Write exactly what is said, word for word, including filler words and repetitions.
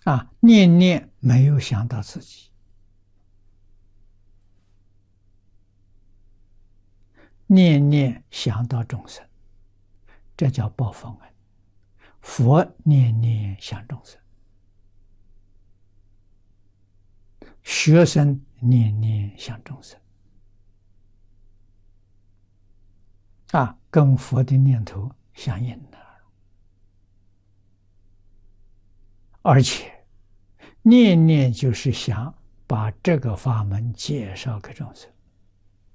啊，念念没有想到自己，念念想到众生，这叫报佛恩。佛念念想众生，学生念念想众生，啊，跟佛的念头相应了。而且念念就是想把这个法门介绍给众生。